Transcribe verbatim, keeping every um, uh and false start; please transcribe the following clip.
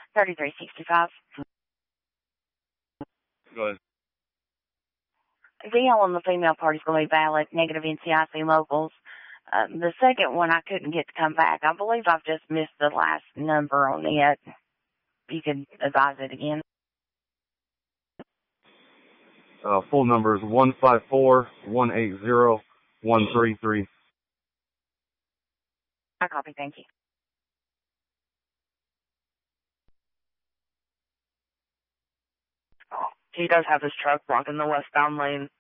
thirty-three sixty-five. Go ahead. V L on the female party is going to be valid, negative N C I C locals. Uh, the second one I couldn't get to come back. I believe I've just missed the last number on it. You can advise it again. Uh, full number is one five four, one eight zero, one three three. I copy, thank you. He does have his truck blocking the westbound lane